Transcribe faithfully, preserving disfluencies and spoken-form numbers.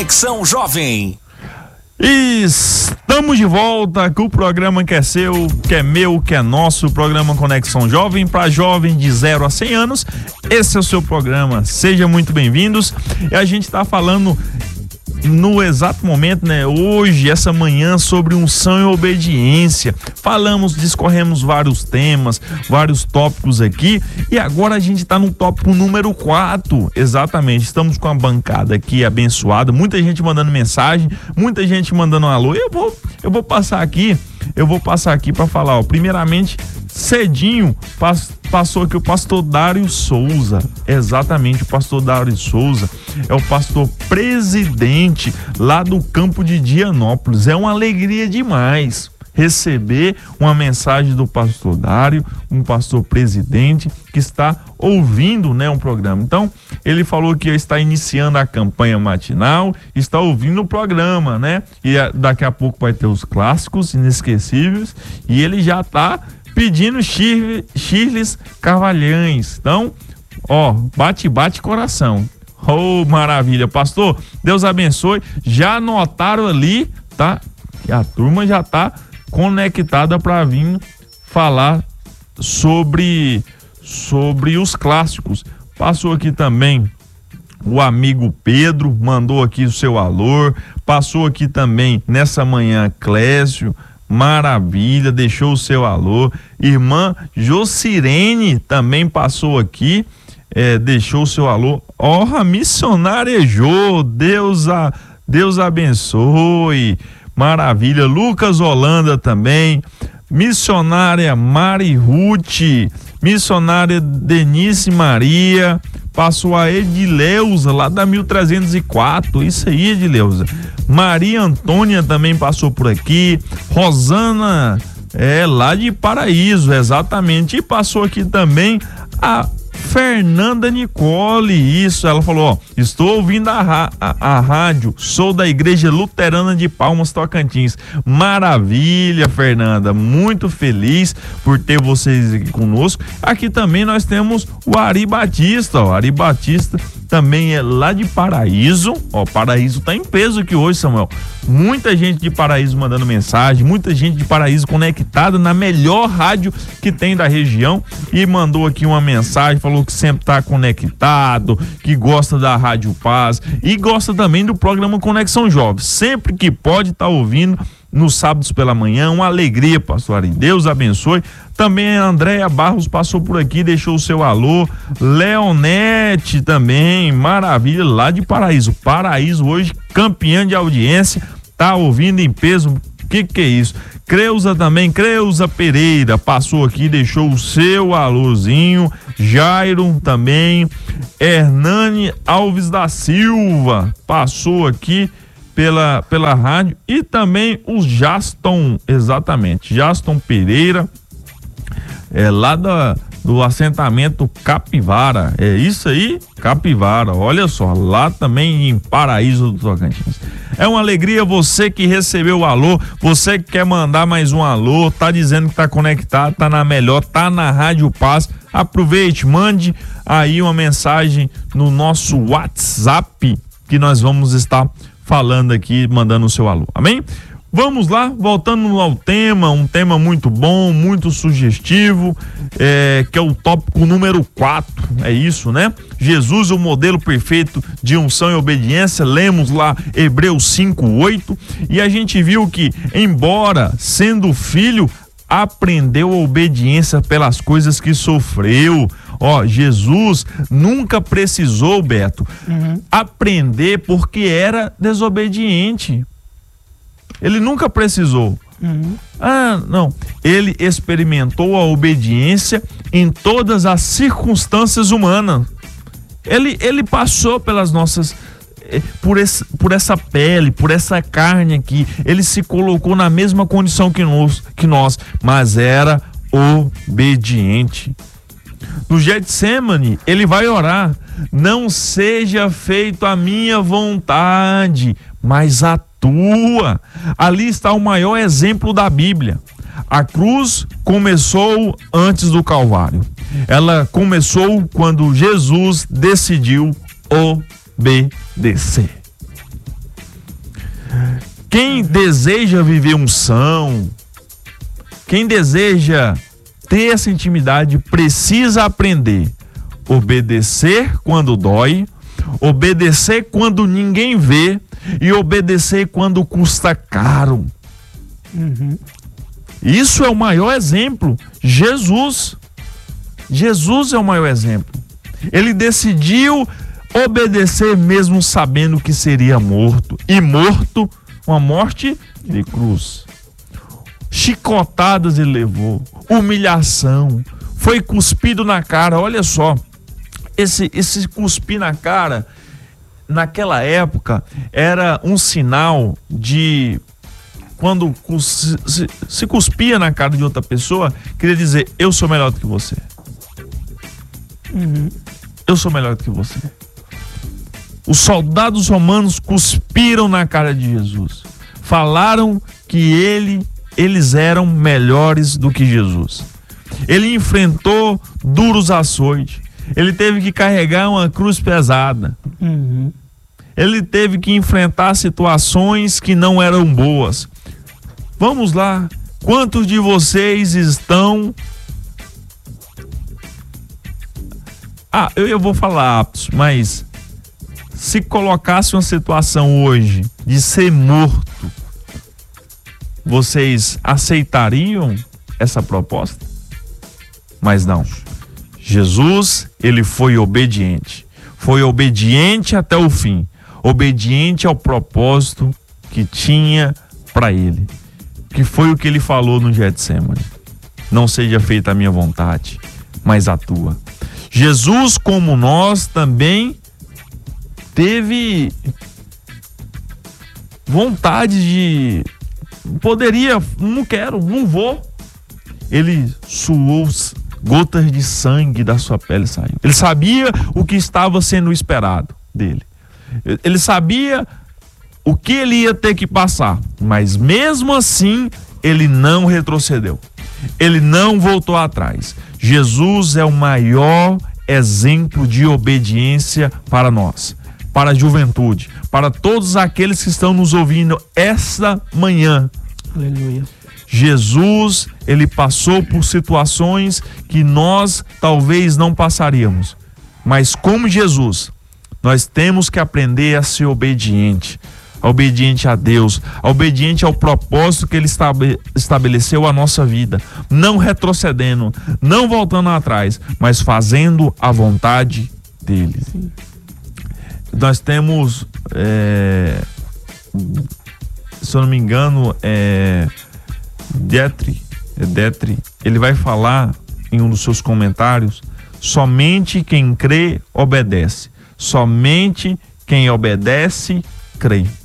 Conexão Jovem. Estamos de volta com o programa que é seu, que é meu, que é nosso, o programa Conexão Jovem, para jovem de zero a cem anos. Esse é o seu programa, sejam muito bem-vindos. E a gente está falando no exato momento, né, hoje, essa manhã, sobre unção e obediência. Falamos, discorremos vários temas, vários tópicos aqui, e agora a gente está no tópico número quatro, exatamente. Estamos com a bancada aqui abençoada, muita gente mandando mensagem, muita gente mandando um alô. Eu vou, eu vou passar aqui, eu vou passar aqui para falar, ó, primeiramente, cedinho, pass, passou aqui o pastor Dário Souza, exatamente, o pastor Dário Souza é o pastor presidente lá do campo de Dianópolis. É uma alegria demais receber uma mensagem do pastor Dário, um pastor presidente que está ouvindo, né, um programa. Então, ele falou que está iniciando a campanha matinal, está ouvindo o programa, né, e daqui a pouco vai ter os clássicos inesquecíveis, e ele já está pedindo Shirles Carvalhães. Então, ó, bate, bate coração. Oh, maravilha. Pastor, Deus abençoe. Já anotaram ali, tá? Que a turma já tá conectada para vir falar sobre, sobre os clássicos. Passou aqui também o amigo Pedro, mandou aqui o seu alô. Passou aqui também nessa manhã Clésio. Maravilha, deixou o seu alô. Irmã Jocirene também passou aqui, é, deixou o seu alô. Ó, oh, missionária Jô, Deus, a, Deus abençoe. Maravilha. Lucas Holanda também. Missionária Mari Ruth, missionária Denise Maria. Passou a Edileuza, lá da mil trezentos e quatro, isso aí, Edileuza. Maria Antônia também passou por aqui. Rosana, é, lá de Paraíso, exatamente. E passou aqui também a Fernanda Nicole, isso, ela falou, ó, estou ouvindo a, a, a rádio, sou da Igreja Luterana de Palmas, Tocantins. Maravilha, Fernanda, muito feliz por ter vocês aqui conosco. Aqui também nós temos o Ari Batista, ó, Ari Batista também é lá de Paraíso, ó, Paraíso tá em peso aqui hoje, Samuel. Muita gente de Paraíso mandando mensagem, muita gente de Paraíso conectada na melhor rádio que tem da região, e mandou aqui uma mensagem, falou que sempre tá conectado, que gosta da Rádio Paz e gosta também do programa Conexão Jovem. Sempre que pode tá ouvindo nos sábados pela manhã, uma alegria, pastor Ari. Deus abençoe. Também a Andréia Barros passou por aqui, deixou o seu alô. Leonete também, maravilha, lá de Paraíso. Paraíso hoje campeã de audiência, tá ouvindo em peso. Que que é isso? Creuza também, Creuza Pereira passou aqui, deixou o seu alôzinho. Jairo também. Hernani Alves da Silva passou aqui pela, pela rádio, e também o Jaston, exatamente, Jaston Pereira, é lá da, do assentamento Capivara, é isso aí, Capivara, olha só, lá também em Paraíso do Tocantins. É uma alegria você que recebeu o alô, você que quer mandar mais um alô, tá dizendo que tá conectado, tá na melhor, tá na Rádio Paz. Aproveite, mande aí uma mensagem no nosso WhatsApp, que nós vamos estar falando aqui, mandando o seu alô, amém? Vamos lá, voltando ao tema, um tema muito bom, muito sugestivo, é, que é o tópico número quatro, é isso, né? Jesus, o modelo perfeito de unção e obediência. Lemos lá Hebreus cinco, oito, e a gente viu que, embora sendo filho, aprendeu a obediência pelas coisas que sofreu. Ó, Jesus nunca precisou, Beto, uhum. aprender porque era desobediente. Ele nunca precisou. Uhum. Ah, não. Ele experimentou a obediência em todas as circunstâncias humanas. Ele, ele passou pelas nossas... Por, esse, por essa pele, por essa carne aqui. Ele se colocou na mesma condição que nós, que nós, mas era obediente. No Getsemane, ele vai orar: não seja feito a minha vontade, mas a tua. Ali está o maior exemplo da Bíblia. A cruz começou antes do Calvário. Ela começou quando Jesus decidiu obedecer. Quem deseja viver unção, quem deseja ter essa intimidade, precisa aprender a obedecer quando dói, obedecer quando ninguém vê e obedecer quando custa caro. Uhum. Isso é o maior exemplo. Jesus. Jesus é o maior exemplo. Ele decidiu obedecer mesmo sabendo que seria morto. E morto, uma morte de cruz. Chicotadas ele levou. Humilhação. Foi cuspido na cara. Olha só. Esse, esse cuspir na cara, naquela época, era um sinal de... Quando se, se, se cuspia na cara de outra pessoa, queria dizer, eu sou melhor do que você. Uhum. Eu sou melhor do que você. Os soldados romanos cuspiram na cara de Jesus. Falaram que ele, eles eram melhores do que Jesus. Ele enfrentou duros açoites. Ele teve que carregar uma cruz pesada. Uhum. Ele teve que enfrentar situações que não eram boas. Vamos lá. Quantos de vocês estão... Ah, eu, eu vou falar aptos, mas se colocasse uma situação hoje de ser morto, vocês aceitariam essa proposta? Mas não. Jesus, ele foi obediente. Foi obediente até o fim. Obediente ao propósito que tinha para ele. Que foi o que ele falou no Getsemane. Não seja feita a minha vontade, mas a tua. Jesus, como nós, também teve vontade de... Poderia, não quero, não vou. Ele suou gotas de sangue da sua pele, saiu. Ele sabia o que estava sendo esperado dele. Ele sabia o que ele ia ter que passar, mas mesmo assim, ele não retrocedeu. Ele não voltou atrás. Jesus é o maior exemplo de obediência para nós, para a juventude, para todos aqueles que estão nos ouvindo esta manhã. Aleluia. Jesus, ele passou por situações que nós talvez não passaríamos, mas como Jesus, nós temos que aprender a ser obediente. Obediente a Deus, obediente ao propósito que ele estabeleceu a nossa vida, não retrocedendo, não voltando atrás, mas fazendo a vontade dele. Sim. Nós temos, é, se eu não me engano, é, Detri, é Detri, ele vai falar em um dos seus comentários, somente quem crê obedece, somente quem obedece crê.